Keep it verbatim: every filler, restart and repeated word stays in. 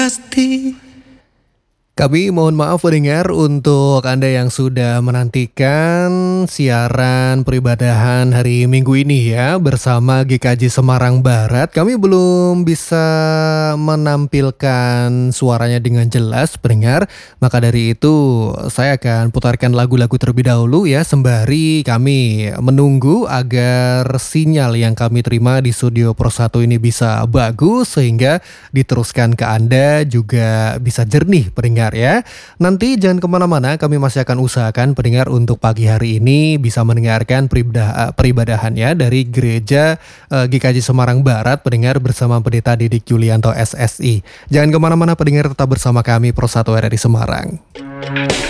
Pasti. Kami mohon maaf pendengar untuk Anda yang sudah menantikan siaran peribadahan hari Minggu ini ya bersama G K J Semarang Barat. Kami belum bisa menampilkan suaranya dengan jelas pendengar. Maka dari itu saya akan putarkan lagu-lagu terlebih dahulu ya sembari kami menunggu agar sinyal yang kami terima di studio Pro satu ini bisa bagus sehingga diteruskan ke Anda juga bisa jernih pendengar ya. Nanti jangan kemana-mana, kami masih akan usahakan pendengar untuk pagi hari ini bisa mendengarkan peribadah, peribadahan ya dari Gereja uh, G K J Semarang Barat pendengar bersama Pendeta Didik Yulianto S S I. Jangan kemana-mana pendengar, tetap bersama kami Pro satu R R I Semarang.